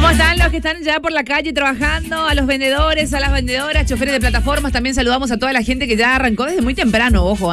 ¿Cómo están los que están ya por la calle trabajando? A los vendedores, a las vendedoras, choferes de plataformas. También saludamos a toda la gente que ya arrancó desde muy temprano, ojo,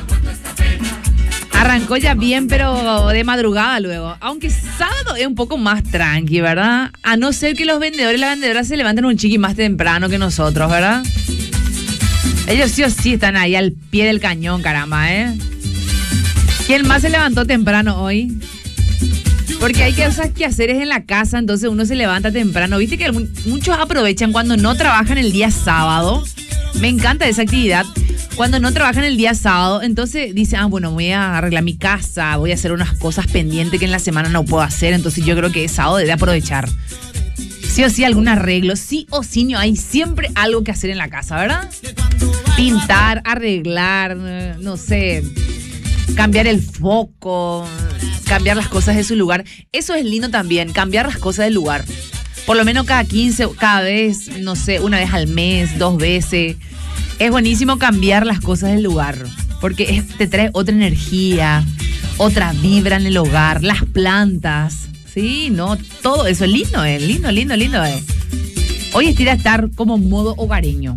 Arrancó ya bien, pero de madrugada luego. Aunque sábado es un poco más tranqui, ¿verdad? A no ser que los vendedores y las vendedoras se levanten un chiqui más temprano que nosotros, ¿verdad? Ellos sí o sí están ahí al pie del cañón, caramba, ¿Quién más se levantó temprano hoy? Porque hay cosas que hacer en la casa, entonces uno se levanta temprano. Viste que muchos aprovechan cuando no trabajan el día sábado. Me encanta esa actividad. Cuando no trabajan el día sábado, entonces dicen, bueno, voy a arreglar mi casa, voy a hacer unas cosas pendientes que en la semana no puedo hacer, entonces yo creo que es sábado debe aprovechar. Sí o sí algún arreglo, sí o sí no hay siempre algo que hacer en la casa, ¿verdad? Pintar, arreglar, no sé, cambiar el foco, cambiar las cosas de su lugar. Eso es lindo también, cambiar las cosas del lugar. Por lo menos cada 15, cada vez, no sé, una vez al mes, 2 veces. Es buenísimo cambiar las cosas del lugar, porque te trae otra energía, otra vibra en el hogar, las plantas, sí, no, todo eso es lindo, lindo. Hoy estira estar como modo hogareña,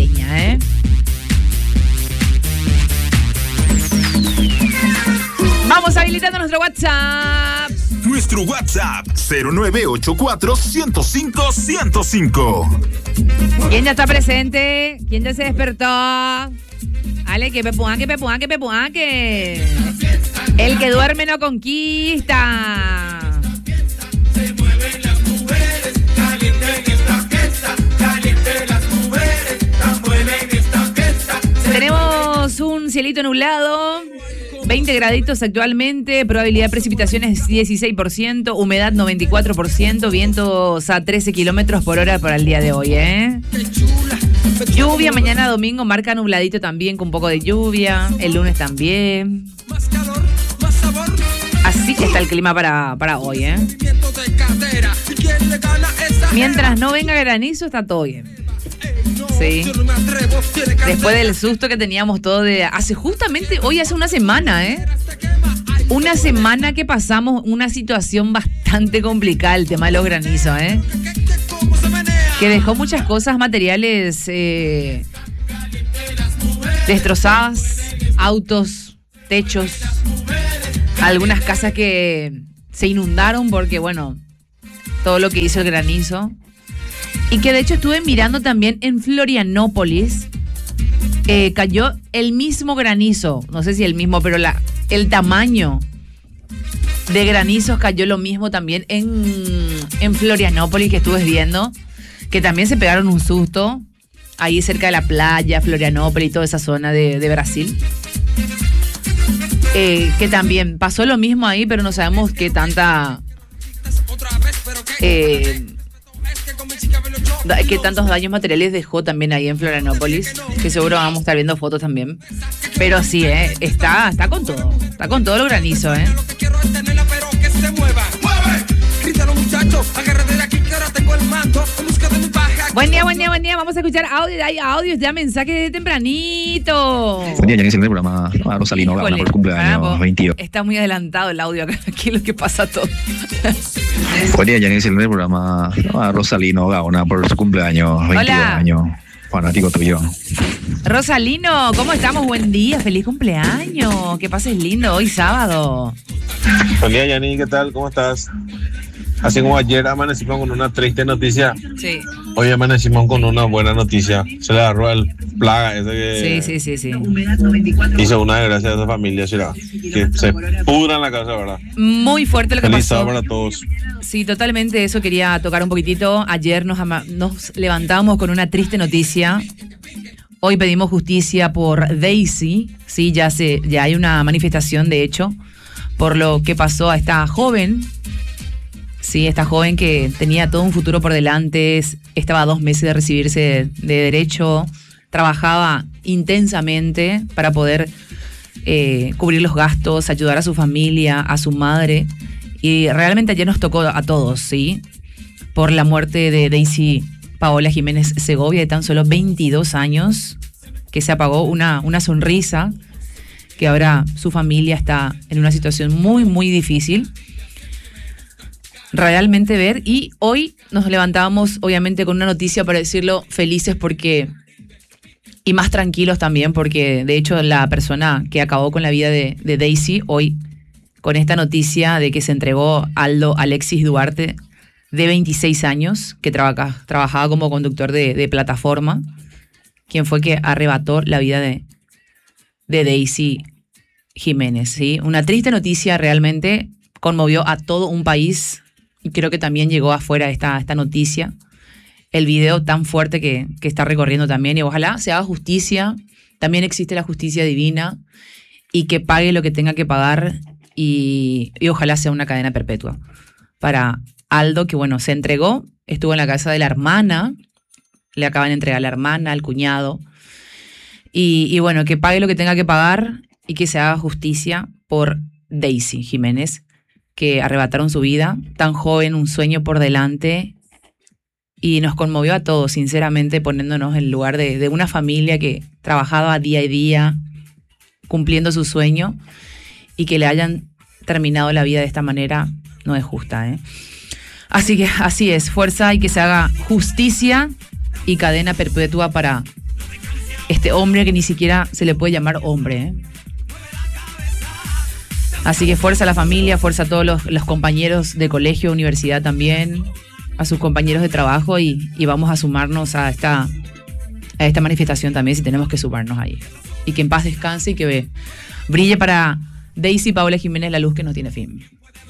Vamos habilitando nuestro WhatsApp. Nuestro WhatsApp, 0984-105-105. ¿Quién ya está presente? ¿Quién ya se despertó? Ale, que pepuán. El que duerme no conquista. Se mueven las mujeres, caliente en esta fiesta, caliente las mujeres, tan buena en esta fiesta. Tenemos un cielito nublado. 20 graditos actualmente, probabilidad de precipitaciones 16%, humedad 94%, vientos a 13 kilómetros por hora para el día de hoy, Lluvia, mañana domingo marca nubladito también con un poco de lluvia, el lunes también. Así está el clima para hoy, Mientras no venga granizo está todo bien. Sí. Después del susto que teníamos todo hace una semana, Una semana que pasamos una situación bastante complicada, el tema de los granizos, Que dejó muchas cosas materiales destrozadas, autos, techos, algunas casas que se inundaron porque, bueno, todo lo que hizo el granizo. Y que de hecho estuve mirando también en Florianópolis, cayó el mismo granizo, no sé si el mismo, pero el tamaño de granizos cayó lo mismo también en Florianópolis, que estuve viendo, que también se pegaron un susto, ahí cerca de la playa, Florianópolis y toda esa zona de Brasil. Que también pasó lo mismo ahí, pero no sabemos qué tanta... qué tantos daños materiales dejó también ahí en Florianópolis, que seguro vamos a estar viendo fotos también. Pero sí, está con todo. Está con todo lo granizo, Buen día. Vamos a escuchar audio. Hay audios ya, mensajes de tempranito. Buen día, Yanis, en el programa Rosalino Gaona por el cumpleaños 22. Está muy adelantado el audio acá. Aquí es lo que pasa todo. Buen día, Yanis, en el programa Rosalino Gaona por su cumpleaños 22 Hola. años. Fanático tuyo. Rosalino, ¿cómo estamos? Buen día, feliz cumpleaños. Que pases lindo hoy sábado. Buen día, Yani, ¿qué tal? ¿Cómo estás? Así como ayer amanecimos con una triste noticia, Sí. hoy amanecimos con una buena noticia. Se le agarró el plaga ese que Sí. hizo una desgracia a esa familia, será. Que se pudra en la casa, ¿verdad? Muy fuerte lo que Feliz pasó. sábado para todos. Sí, totalmente, eso quería tocar un poquitito. Ayer nos levantamos con una triste noticia. Hoy pedimos justicia por Daisy. Sí, ya hay una manifestación, de hecho, por lo que pasó a esta joven. Sí, esta joven que tenía todo un futuro por delante, estaba a 2 meses de recibirse de Derecho, trabajaba intensamente para poder cubrir los gastos, ayudar a su familia, a su madre. Y realmente ayer nos tocó a todos, ¿sí? Por la muerte de Daisy Paola Jiménez Segovia, de tan solo 22 años, que se apagó una sonrisa, que ahora su familia está en una situación muy, muy difícil. realmente ver. Y hoy nos levantábamos, obviamente, con una noticia, para decirlo, felices porque... Y más tranquilos también, porque de hecho la persona que acabó con la vida de Daisy, hoy, con esta noticia de que se entregó Aldo Alexis Duarte, de 26 años, que trabajaba como conductor de plataforma, quien fue que arrebató la vida de Daisy Jiménez, ¿sí? Una triste noticia, realmente conmovió a todo un país, y creo que también llegó afuera esta noticia, el video tan fuerte que está recorriendo también, y ojalá se haga justicia. También existe la justicia divina, y que pague lo que tenga que pagar, y ojalá sea una cadena perpetua para Aldo, que bueno, se entregó, estuvo en la casa de la hermana, le acaban de entregar a la hermana, al cuñado, y bueno, que pague lo que tenga que pagar, y que se haga justicia por Daisy Jiménez, que arrebataron su vida, tan joven, un sueño por delante, y nos conmovió a todos, sinceramente, poniéndonos en el lugar de una familia que trabajaba día a día, cumpliendo su sueño, y que le hayan terminado la vida de esta manera, no es justa, ¿eh? Así que así es, fuerza, y que se haga justicia y cadena perpetua para este hombre que ni siquiera se le puede llamar hombre, ¿eh? Así que fuerza a la familia, fuerza a todos los compañeros de colegio, universidad también, a sus compañeros de trabajo, y vamos a sumarnos a esta manifestación también, si tenemos que sumarnos ahí. Y que en paz descanse, y que brille para Daisy Paola Jiménez la luz que no tiene fin.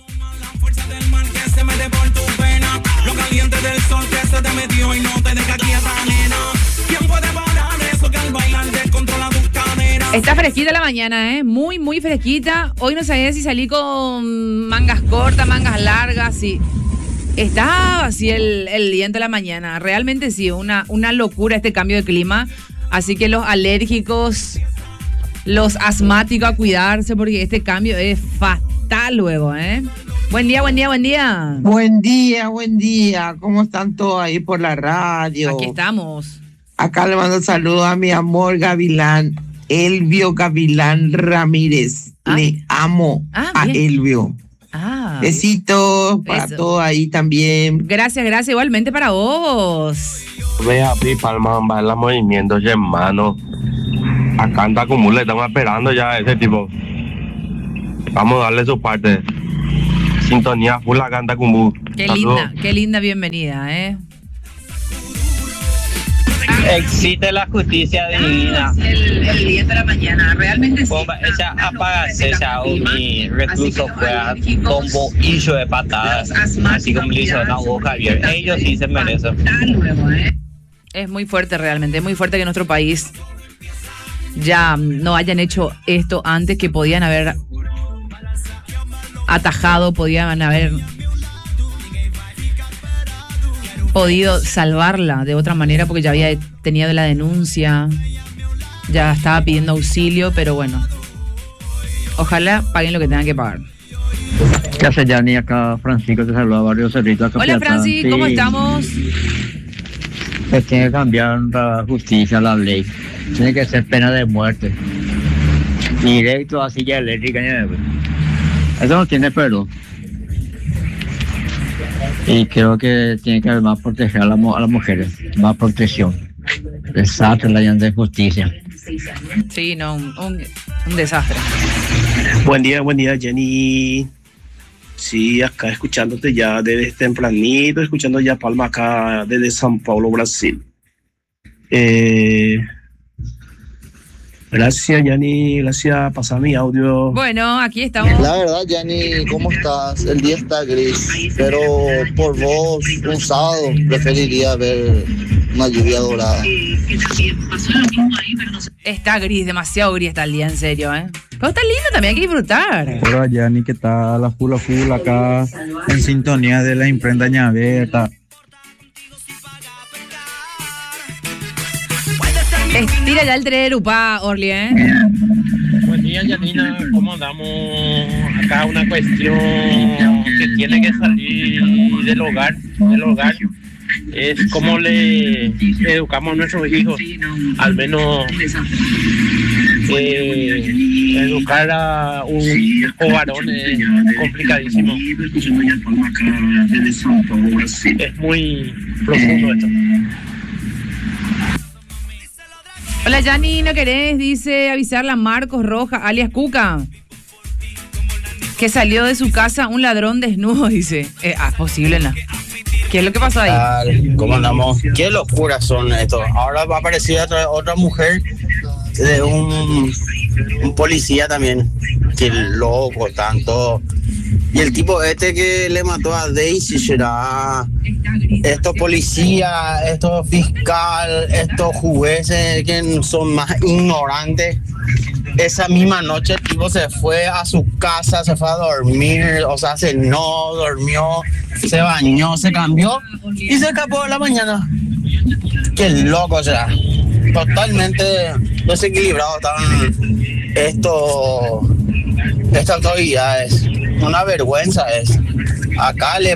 Está fresquita la mañana, ¿eh? Muy, muy fresquita. Hoy no sabía si salí con mangas cortas, mangas largas, sí. Está así el viento de la mañana. Realmente sí, una locura este cambio de clima. Así que los alérgicos, los asmáticos, a cuidarse, porque este cambio es fatal luego, ¿eh? Buen día, buen día, buen día. Buen día, buen día. ¿Cómo están todos ahí por la radio? Aquí estamos. Acá le mando saludos a mi amor Gavilán, Elvio Gavilán Ramírez. Le amo a bien. Elvio. Besitos para todos ahí también. Gracias, gracias. Igualmente para vos. Ve a Palma, va los movimientos, hermano. Acá en Tacumú le estamos esperando ya a ese tipo. Vamos a darle su parte. Sintonía full acá en Tacumú. Qué linda bienvenida, ¿eh? Existe la justicia divina. El día de la mañana, realmente sí. Ella apagase ya mi recluso fuera como hizo de patadas, así como le hizo a Hugo Javier. Ellos sí se merecen. Es muy fuerte realmente, es muy fuerte que en nuestro país ya no hayan hecho esto antes, que podían haber atajado, podían haber podido salvarla de otra manera, porque ya había tenido la denuncia, ya estaba pidiendo auxilio, pero bueno, ojalá paguen lo que tengan que pagar. ¿Qué hace, Yanni? Acá Francisco te saluda, Barrio Cerrito. Hola, Francis, ¿cómo estamos? Se tiene que cambiar la justicia, la ley. Tiene que ser pena de muerte. Directo a silla eléctrica. Eso no tiene perdón. Y creo que tiene que haber más protección a las mujeres, más protección. Desastre la de justicia. Sí, no, un desastre. Buen día, Jenny. Sí, acá escuchándote ya desde tempranito, escuchando ya Palma acá desde San Paulo, Brasil. Gracias, Yanni, gracias, pasar mi audio. Bueno, aquí estamos. La verdad, Yanni, ¿cómo estás? El día está gris, pero por vos, un sábado, preferiría ver una lluvia dorada. Está gris, demasiado gris está el día, en serio, ¿eh? Pero está lindo también, hay que disfrutar. Hola, Yanni, ¿qué tal? La full acá, en sintonía de la imprenta Ñaveta. Estira ya el tren, Orly, ¿eh? Buen día, Yanina. ¿Cómo andamos? Acá una cuestión que tiene que salir del hogar. Es cómo le educamos a nuestros hijos. Al menos educar a un varón es complicadísimo. Es muy profundo esto. Hola, Yanni, ¿no querés? Dice avisarle a Marcos Rojas, alias Cuca, que salió de su casa un ladrón desnudo, dice. Es posible, ¿no? ¿Qué es lo que pasó ahí? ¿Cómo andamos? Qué locuras son estos. Ahora va a aparecer otra mujer de un policía también. Qué loco, tanto. Y el tipo este que le mató a Daisy será estos policías, estos fiscal, estos jueces que son más ignorantes. Esa misma noche el tipo se fue a su casa, se fue a dormir, o sea, cenó, durmió, se bañó, se cambió y se escapó en la mañana. Qué loco, o sea, totalmente desequilibrados están estas autoridades. Una vergüenza es. Acá le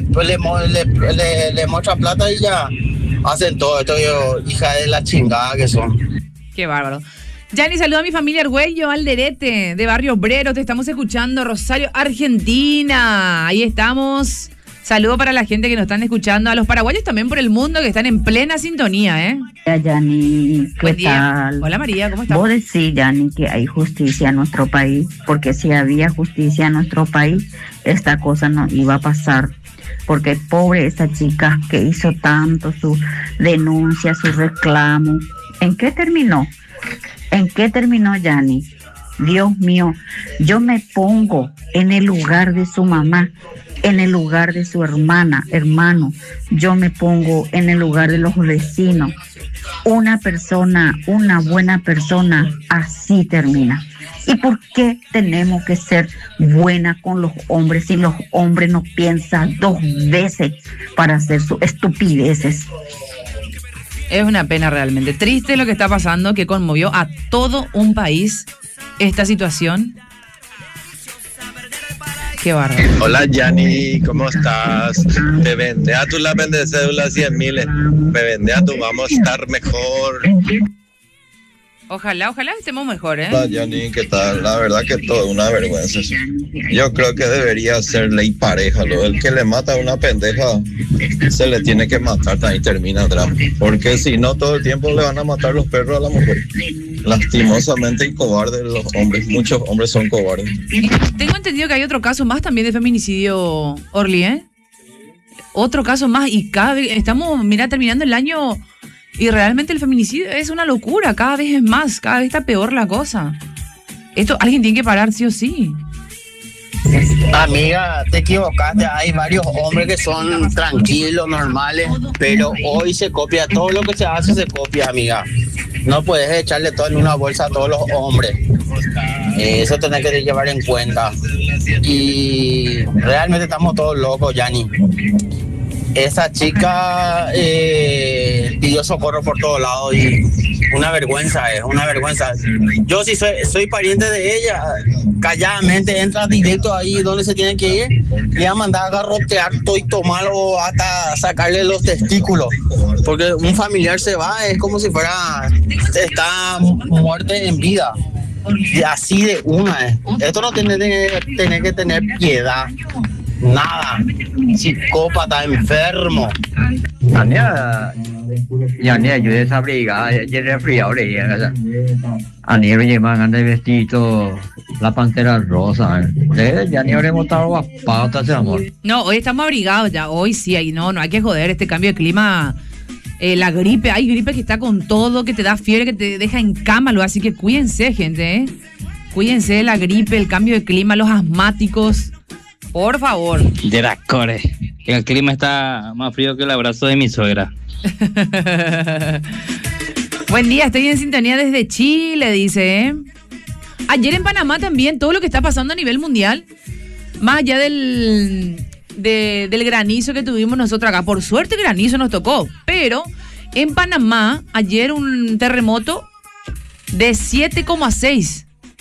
muestra plata y ya hacen todo esto, hija de la chingada que son. Qué bárbaro. Yanni, saluda a mi familia Argüello, Alderete, de Barrio Obrero. Te estamos escuchando, Rosario, Argentina. Ahí estamos. Saludo para la gente que nos están escuchando, a los paraguayos también por el mundo que están en plena sintonía, ¿eh? Hola, Yanni, ¿qué Buen día. tal? Hola, María, ¿cómo estás? Vos decís, Yanni, que hay justicia en nuestro país, porque si había justicia en nuestro país, esta cosa no iba a pasar. Porque pobre esa chica que hizo tanto su denuncia, su reclamo. ¿En qué terminó? ¿En qué terminó, Yanni? Dios mío, yo me pongo en el lugar de su mamá, en el lugar de su hermano, yo me pongo en el lugar de los vecinos. Una persona, una buena persona, así termina. ¿Y por qué tenemos que ser buena con los hombres si los hombres no piensan dos veces para hacer sus estupideces? Es una pena realmente. Triste lo que está pasando, que conmovió a todo un país esta situación. Qué bárbaro. Hola, Yanni, ¿cómo estás? Me vende a tu lápiz de cédula 100.000. Me vende a tu vamos a estar mejor. Ojalá estemos mejor, ¿eh? Hola, Yanni, ¿qué tal? La verdad que todo una vergüenza eso. Yo creo que debería ser ley pareja. El que le mata a una pendeja se le tiene que matar y termina atrás. Porque si no, todo el tiempo le van a matar los perros a la mujer. Lastimosamente y cobardes los hombres. Muchos hombres son cobardes. Tengo entendido que hay otro caso más también de feminicidio, Orly, ¿eh? Otro caso más y cada vez estamos, mira, terminando el año y realmente el feminicidio es una locura. Cada vez es más, cada vez está peor la cosa. Esto alguien tiene que parar sí o sí. Amiga, te equivocaste, hay varios hombres que son tranquilos, normales, pero hoy se copia, todo lo que se hace se copia, amiga. No puedes echarle todo en una bolsa a todos los hombres. Eso tenés que llevar en cuenta. Y realmente estamos todos locos, Yanni. Esa chica pidió socorro por todos lados y una vergüenza, es una vergüenza. Yo si soy pariente de ella, calladamente entra directo ahí donde se tiene que ir y a mandar a garrotear todo y tomarlo hasta sacarle los testículos. Porque un familiar se va, es como si fuera, está muerte en vida. Y así de una. Esto no tiene que tener piedad. Nada, psicópata, enfermo. Yani ayude a esa brigada, ya resfriado le llega. Ani me llevan a vestido la pantera rosa. Ya ni habremos estado guapados, ese amor. No, hoy estamos abrigados ya, hoy sí, no hay que joder este cambio de clima. La gripe, hay gripe que está con todo, que te da fiebre, que te deja en cama, así que cuídense, gente, ¿eh? Cuídense de la gripe, el cambio de clima, los asmáticos. Por favor. De las core. El clima está más frío que el abrazo de mi suegra. Buen día, estoy en sintonía desde Chile, dice, ¿eh? Ayer en Panamá también, todo lo que está pasando a nivel mundial, más allá del granizo que tuvimos nosotros acá. Por suerte granizo nos tocó, pero en Panamá ayer un terremoto de 7,6.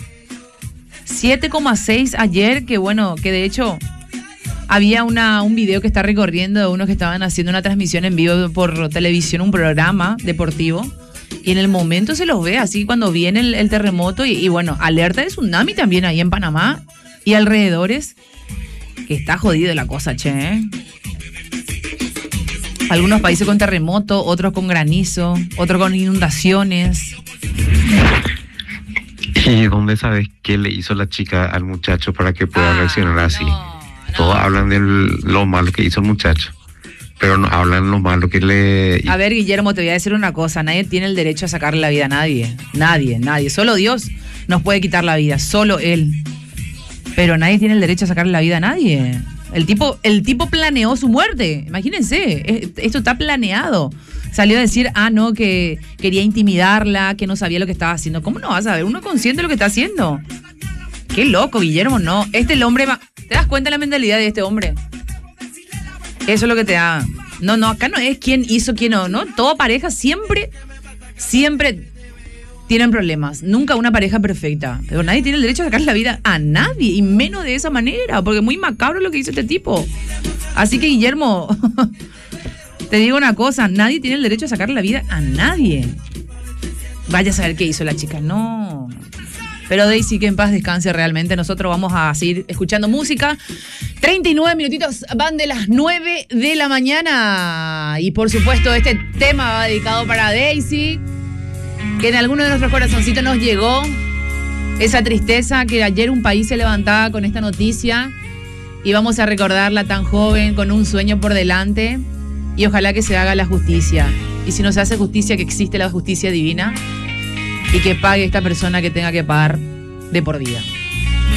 7,6 ayer, que bueno, que de hecho había un video que está recorriendo de unos que estaban haciendo una transmisión en vivo por televisión, un programa deportivo, Y en el momento se los ve así cuando viene el terremoto y bueno, alerta de tsunami también ahí en Panamá y alrededores, que está jodido la cosa, che, ¿eh? Algunos países con terremoto, otros con granizo, otros con inundaciones. ¿Y dónde sabes qué le hizo la chica al muchacho para que pueda reaccionar así? Todos hablan de lo malo que hizo el muchacho, pero no hablan lo malo que le hizo. A ver, Guillermo, te voy a decir una cosa. Nadie tiene el derecho a sacarle la vida a nadie. Nadie. Solo Dios nos puede quitar la vida, solo Él. Pero nadie tiene el derecho a sacarle la vida a nadie. El tipo planeó su muerte. Imagínense, esto está planeado. Salió a decir, no, que quería intimidarla, que no sabía lo que estaba haciendo. ¿Cómo no vas a ver? Uno es consciente de lo que está haciendo. Qué loco, Guillermo, no. El hombre ¿te das cuenta de la mentalidad de este hombre? Eso es lo que te da. No, acá no es quién hizo, quién no. Toda pareja siempre tienen problemas. Nunca una pareja perfecta. Pero nadie tiene el derecho a sacarle la vida a nadie. Y menos de esa manera. Porque es muy macabro lo que hizo este tipo. Así que, Guillermo, te digo una cosa. Nadie tiene el derecho a sacarle la vida a nadie. Vaya a saber qué hizo la chica. No. Pero Daisy, que en paz descanse realmente. Nosotros vamos a seguir escuchando música. 39 minutitos van de las 9 de la mañana. Y por supuesto, este tema va dedicado para Daisy, que en alguno de nuestros corazoncitos nos llegó esa tristeza que ayer un país se levantaba con esta noticia. Y vamos a recordarla tan joven, con un sueño por delante. Y ojalá que se haga la justicia. Y si no se hace justicia, que existe la justicia divina. Y que pague esta persona que tenga que pagar de por vida.